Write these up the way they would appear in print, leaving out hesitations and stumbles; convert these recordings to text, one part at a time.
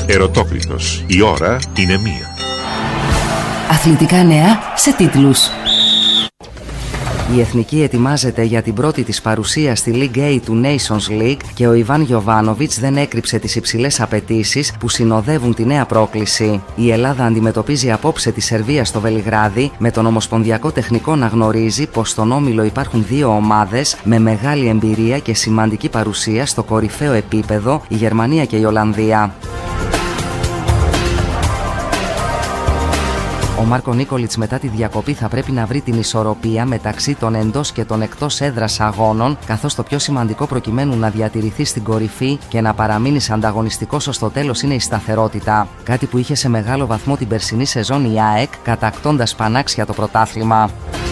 Ερωτόκριτος. Η ώρα είναι 1. Αθλητικά νέα σε τίτλους. Η Εθνική ετοιμάζεται για την πρώτη της παρουσία στη League A του Nations League και ο Ιβάν Γιοβάνοβιτς δεν έκρυψε τις υψηλές απαιτήσεις που συνοδεύουν τη νέα πρόκληση. Η Ελλάδα αντιμετωπίζει απόψε τη Σερβία στο Βελιγράδι, με τον Ομοσπονδιακό Τεχνικό να γνωρίζει πως στον όμιλο υπάρχουν δύο ομάδες με μεγάλη εμπειρία και σημαντική παρουσία στο κορυφαίο επίπεδο, η Γερμανία και η Ολλανδία. Ο Μάρκο Νίκολιτς μετά τη διακοπή θα πρέπει να βρει την ισορροπία μεταξύ των εντός και των εκτός έδρας αγώνων, καθώς το πιο σημαντικό προκειμένου να διατηρηθεί στην κορυφή και να παραμείνει ανταγωνιστικός ως το τέλος είναι η σταθερότητα. Κάτι που είχε σε μεγάλο βαθμό την περσινή σεζόν η ΑΕΚ, κατακτώντας πανάξια το πρωτάθλημα.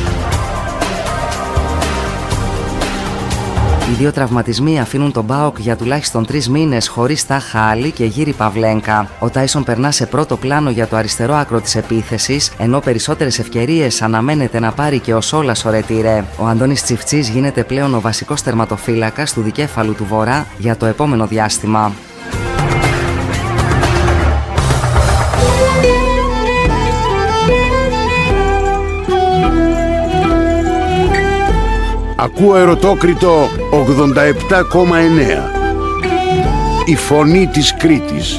Οι δύο τραυματισμοί αφήνουν τον ΠΑΟΚ για τουλάχιστον 3 μήνες χωρίς Τάχα Άλλη και Γύρι Παυλένκα. Ο Τάισον περνά σε πρώτο πλάνο για το αριστερό άκρο της επίθεσης, ενώ περισσότερες ευκαιρίες αναμένεται να πάρει και ο Σόλας ο Ρετήρε. Ο Αντώνης Τσιφτσής γίνεται πλέον ο βασικός τερματοφύλακας του δικέφαλου του Βορρά για το επόμενο διάστημα. Ακούω Ερωτόκριτο 87,9. Η φωνή της Κρήτης.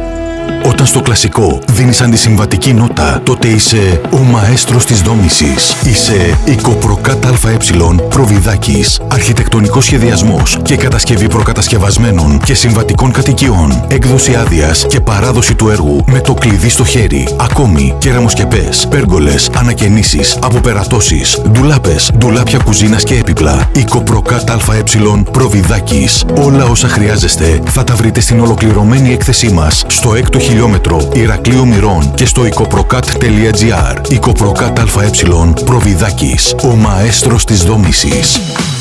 Όταν στο κλασικό δίνεις αντισυμβατική νότα, τότε είσαι ο μαέστρος της δόμησης. Είσαι Οικοπροκάτ ΑΕ Προβιδάκης. Αρχιτεκτονικός σχεδιασμός και κατασκευή προκατασκευασμένων και συμβατικών κατοικιών. Έκδοση άδειας και παράδοση του έργου με το κλειδί στο χέρι. Ακόμη κεραμοσκεπές, πέργολες, ανακαινήσεις, αποπερατώσεις, ντουλάπες, ντουλάπια κουζίνας και έπιπλα. Οικοπροκάτ ΑΕ Προβιδάκης. Όλα όσα χρειάζεστε θα τα βρείτε στην ολοκληρωμένη έκθεσή μας στο 6ο χιλιόμετρο Ηρακλείο Μυρών και στο οικοπροκάτ.gr. Οικοπροκάτ ΑΕ Προβιδάκης, ο μαέστρος της δόμησης.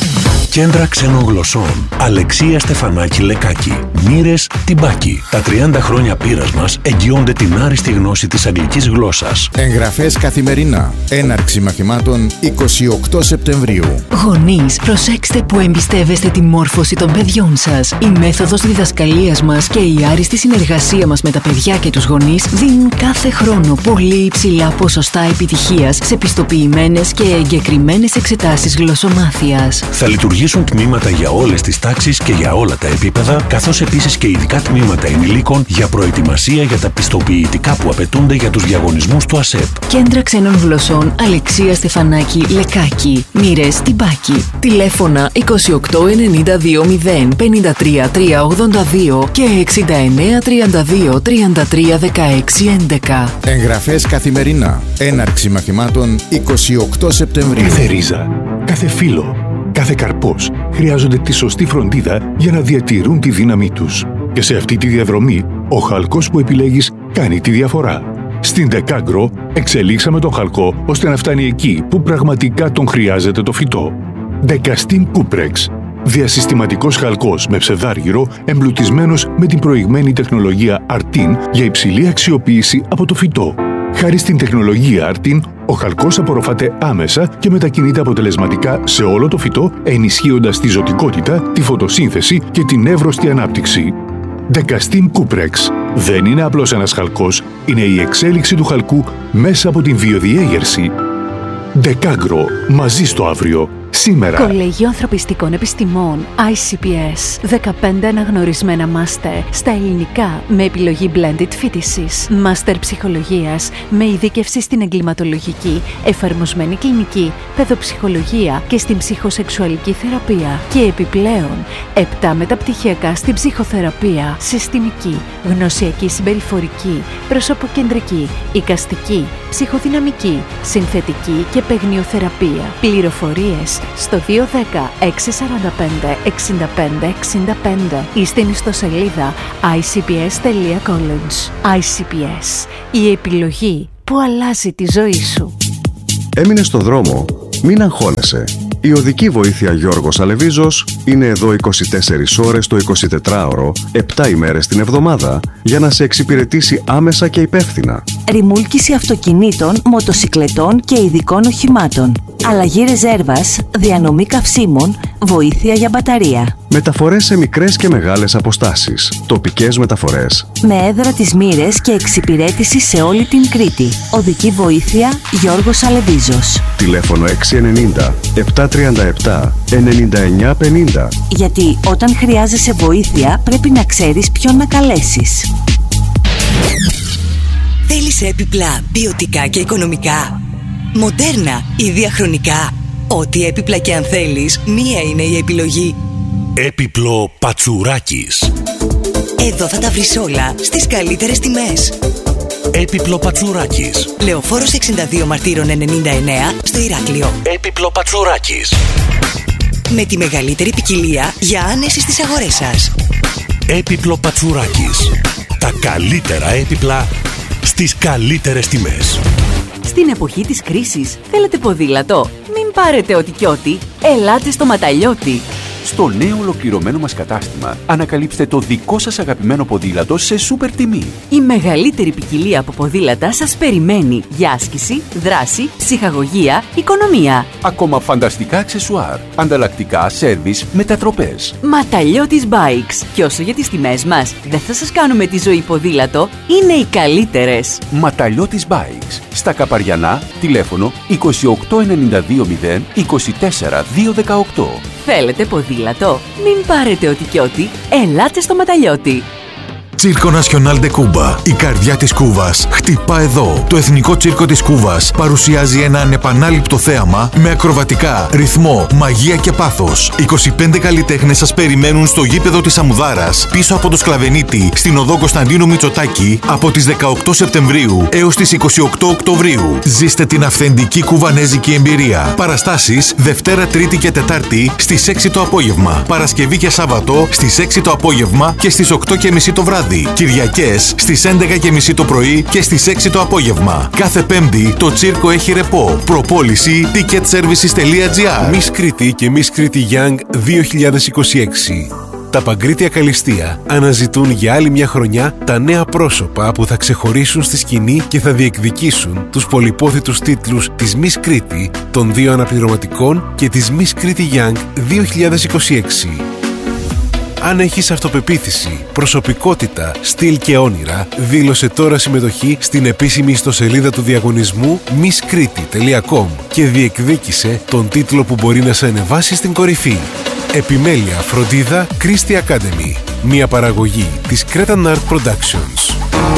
Κέντρα ξένων γλωσσών. Αλεξία Στεφανάκη Λεκάκη. Μοίρες Τιμπάκη. Τα 30 χρόνια πείρας μας εγγυώνται την άριστη γνώση της αγγλικής γλώσσας. Εγγραφές καθημερινά. Έναρξη μαθημάτων 28 Σεπτεμβρίου. Γονείς, προσέξτε που εμπιστεύεστε τη μόρφωση των παιδιών σας. Η μέθοδος διδασκαλίας μας και η άριστη συνεργασία μας με τα παιδιά και τους γονείς δίνουν κάθε χρόνο πολύ υψηλά ποσοστά επιτυχίας σε πιστοποιημένες και εγκεκριμένες εξετάσεις γλωσσομάθειας. Θα λειτουργήσουν τμήματα για όλες τις τάξεις και για όλα τα επίπεδα, καθώς επίσης και ειδικά τμήματα ενηλίκων για προετοιμασία για τα πιστοποιητικά που απαιτούνται για τους διαγωνισμούς του ΑΣΕΠ. Κέντρα ξένων γλωσσών Αλεξία Στεφανάκη Λεκάκη. Μοίρες Τιμπάκη. Τηλέφωνα 28 92 0 53 382 και 69 32 33 16 11. Εγγραφές καθημερινά. Έναρξη μαθημάτων 28 Σεπτεμβρίου. Κάθε ρίζα, κάθε φύλλο, κάθε καρπός χρειάζονται τη σωστή φροντίδα για να διατηρούν τη δύναμή τους. Και σε αυτή τη διαδρομή, ο χαλκός που επιλέγεις κάνει τη διαφορά. Στην Decagro εξελίξαμε τον χαλκό ώστε να φτάνει εκεί που πραγματικά τον χρειάζεται το φυτό. Decastin Cuprex. Διασυστηματικός χαλκός με ψευδάργυρο εμπλουτισμένος με την προηγμένη τεχνολογία Artin για υψηλή αξιοποίηση από το φυτό. Χάρη στην τεχνολογία Artin, ο χαλκός απορροφάται άμεσα και μετακινείται αποτελεσματικά σε όλο το φυτό, ενισχύοντας τη ζωτικότητα, τη φωτοσύνθεση και την εύρωστη ανάπτυξη. Decastin Cuprex. Δεν είναι απλώς ένας χαλκός, είναι η εξέλιξη του χαλκού μέσα από την βιοδιέγερση. Decagro. Μαζί στο αύριο. Σήμερα. Κολέγιο Ανθρωπιστικών Επιστημών ICPS. 15 αναγνωρισμένα μάστερ στα ελληνικά με επιλογή blended φοιτησης. Μάστερ ψυχολογίας με ειδίκευση στην εγκληματολογική, εφαρμοσμένη κλινική, παιδοψυχολογία και στην ψυχοσεξουαλική θεραπεία. Και επιπλέον 7 μεταπτυχιακά στην ψυχοθεραπεία, συστημική, γνωσιακή συμπεριφορική, προσωποκεντρική, εικαστική, ψυχοδυναμική, συνθετική και παιγνιοθεραπεία. Πληροφορίες στο 210 645 65 65 ή στην ιστοσελίδα icps.college. ICPS. Η επιλογή που αλλάζει τη ζωή σου. Έμεινες στο δρόμο? Μην αγχώνεσαι. Η οδική βοήθεια Γιώργος Αλεβίζος είναι εδώ 24 ώρες το 24ωρο, 7 ημέρες την εβδομάδα, για να σε εξυπηρετήσει άμεσα και υπεύθυνα. Ρημούλκηση αυτοκινήτων, μοτοσικλετών και ειδικών οχημάτων. αλλαγή ρεζέρβας, διανομή καυσίμων, βοήθεια για μπαταρία. Μεταφορές σε μικρές και μεγάλες αποστάσεις. Τοπικές μεταφορές. Με έδρα τις Μύρες και εξυπηρέτηση σε όλη την Κρήτη. Οδική βοήθεια Γιώργος Αλεβίζος. Τηλέφωνο 690 737 9950. Γιατί όταν χρειάζεσαι βοήθεια πρέπει να ξέρεις ποιον να καλέσεις. Θέλεις έπιπλα ποιοτικά και οικονομικά, μοντέρνα ή διαχρονικά? Ό,τι έπιπλα και αν θέλεις, μία είναι η επιλογή. Έπιπλο Πατσουράκης. Εδώ θα τα βρεις όλα στις καλύτερες τιμές. Έπιπλο Πατσουράκης. Λεωφόρος 62 Μαρτύρων 99 στο Ηράκλειο. Έπιπλο Πατσουράκης. Με τη μεγαλύτερη ποικιλία για άνεση στις αγορές σας. Έπιπλο Πατσουράκης. Τα καλύτερα έπιπλα στις καλύτερες τιμές. Στην εποχή της κρίσης θέλετε ποδήλατο? Μην πάρετε ό,τι κι ό,τι. Ελάτε στο Ματαλιώτη. Στο νέο ολοκληρωμένο μας κατάστημα ανακαλύψτε το δικό σας αγαπημένο ποδήλατο σε σούπερ τιμή. Η μεγαλύτερη ποικιλία από ποδήλατα σας περιμένει για άσκηση, δράση, ψυχαγωγία, οικονομία. Ακόμα φανταστικά αξεσουάρ, ανταλλακτικά, σέρβις, μετατροπές. Ματαλιώτης Bikes. Και όσο για τις τιμές μας, δεν θα σας κάνουμε τη ζωή ποδήλατο, είναι οι καλύτερες. Ματαλιώτης Bikes. Στα Καπαριανά, τηλέφωνο 28920 24 218. Θέλετε ποδήλατο? Μην πάρετε ό,τι κι ό,τι. Ελάτε στο Ματαλιώτη. Τσίρκο Νασιονάλ ντε Κούβα. Η καρδιά της Κούβας χτυπά εδώ. Το Εθνικό Τσίρκο της Κούβας παρουσιάζει ένα ανεπανάληπτο θέαμα με ακροβατικά, ρυθμό, μαγεία και πάθος. 25 καλλιτέχνες σας περιμένουν στο γήπεδο της Αμουδάρας, πίσω από το Σκλαβενίτη, στην οδό Κωνσταντίνου Μητσοτάκη, από τις 18 Σεπτεμβρίου έως τις 28 Οκτωβρίου. Ζήστε την αυθεντική κουβανέζικη εμπειρία. Παραστάσεις Δευτέρα, Τρίτη και Τετάρτη στις 6 το απόγευμα. Παρασκευή και Σάββατο στις 6 το απόγευμα και στις 8:30 το βράδυ. Κυριακές στις 11:30 το πρωί και στις 6 το απόγευμα. Κάθε Πέμπτη το τσίρκο έχει ρεπό. Προπόληση ticketservices.gr. Miss Crete και Miss Crete Young 2026. Τα Παγκρίτια Καλλιστεία αναζητούν για άλλη μια χρονιά τα νέα πρόσωπα που θα ξεχωρίσουν στη σκηνή και θα διεκδικήσουν τους πολυπόθητους τίτλους της Miss Crete, των 2 αναπληρωματικών και της Miss Crete Young 2026. Αν έχεις αυτοπεποίθηση, προσωπικότητα, στυλ και όνειρα, δήλωσε τώρα συμμετοχή στην επίσημη ιστοσελίδα του διαγωνισμού misskriti.com και διεκδίκησε τον τίτλο που μπορεί να σε ανεβάσει στην κορυφή. Επιμέλεια, φροντίδα, Christie Academy. Μια παραγωγή της Cretan Art Productions.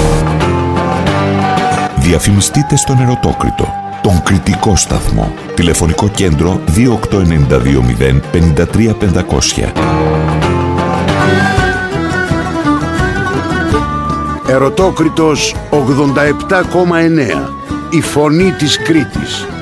Διαφημιστείτε στον Ερωτόκριτο, τον κριτικό σταθμό. Τηλεφωνικό κέντρο 28920 53500. Ερωτόκριτος 87,9. Η φωνή της Κρήτης.